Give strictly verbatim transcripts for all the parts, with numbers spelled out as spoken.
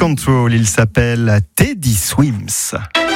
Control, il s'appelle Teddy Swims.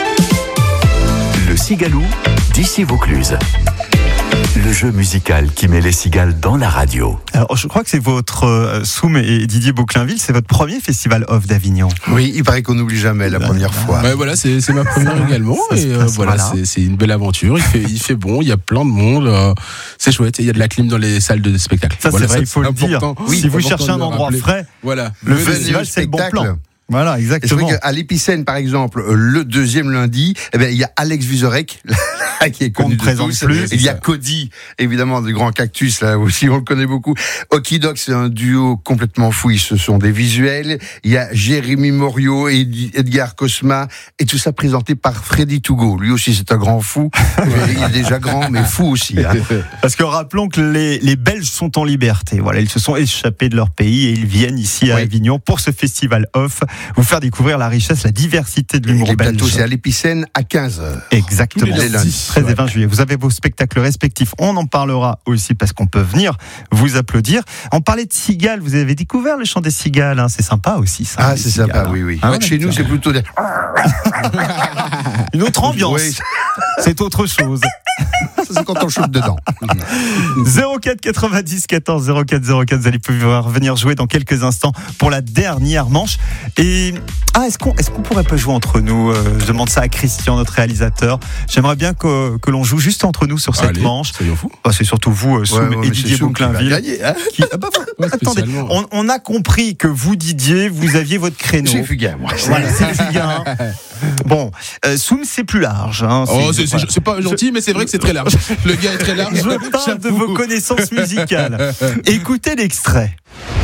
Le Cigalou d'ici Vaucluse. Le jeu musical qui met les cigales dans la radio. Alors, je crois que c'est votre, euh, Soum et Didier Beauclainville, c'est votre premier festival off d'Avignon. Oui, il paraît qu'on n'oublie jamais la première bah, fois. Ouais, voilà, c'est, c'est ma première également. Ça Et se euh, passe, voilà, voilà. c'est, c'est une belle aventure. Il fait, il fait bon, il y a plein de monde. Euh, c'est chouette. Et il y a de la clim dans les salles de spectacle. Ça, Voilà, c'est vrai, il faut le dire. Oui, si vous important cherchez un de le endroit rappeler. frais, Voilà. le Venez festival, au c'est le bon spectacle. plan. Voilà, Et c'est exactement. vrai qu'à l'Épicène, par exemple, le deuxième lundi, eh bien, il y a Alex Vizorek, qui est Qu'on connu ne de présente tous. plus, Il y a c'est ça. Cody, évidemment, du Grand Cactus, là aussi, on le connaît beaucoup. Okidok, c'est un duo complètement fou, ce sont des visuels. Il y a Jérémy Morio et Edgar Cosma, et tout ça présenté par Freddy Tougo. Lui aussi, c'est un grand fou. Il est déjà grand, mais fou aussi. Hein. Parce que rappelons que les, les Belges sont en liberté. Voilà, ils se sont échappés de leur pays et ils viennent ici à Oui. Avignon pour ce festival off, vous faire découvrir la richesse, la diversité de l'humour Les belge. plateaux, c'est à l'Épicène à quinze heures. Exactement. Tous les lundis. treize et vingt juillet. Vous avez vos spectacles respectifs. On en parlera aussi parce qu'on peut venir vous applaudir. On parlait de cigales. Vous avez découvert le chant des cigales. Hein. C'est sympa aussi, ça. Ah, les c'est cigales, sympa, hein. oui, oui. Hein, Ouais, chez nous, c'est plutôt des... une autre ambiance. Oui. C'est autre chose. Ça, c'est quand on chute dedans. zéro quatre quatre-vingt-dix quatorze zéro quatre zéro quatre. Vous allez pouvoir venir jouer dans quelques instants pour la dernière manche. Et ah, est-ce qu'on est-ce qu'on pourrait pas jouer entre nous? euh, Je demande ça à Christian, notre réalisateur. J'aimerais bien que que l'on joue juste entre nous sur cette Allez, manche. soyons fous. Oh, c'est surtout vous, euh, Soum Ouais, ouais, et mais Didier c'est Soum qui va Beauclainville. gagner, hein. Qui- ah bah, vous- Ouais, attendez, spécialement. on, on a compris que vous, Didier, vous aviez votre créneau. J'ai fugain, moi. Voilà, c'est fugain. Bon, euh, Soum, c'est plus large. Hein, Oh, c'est, c'est, voilà. c'est pas gentil, mais c'est vrai que c'est très large. Le gars est très large. Je parle de vos connaissances musicales. Écoutez l'extrait.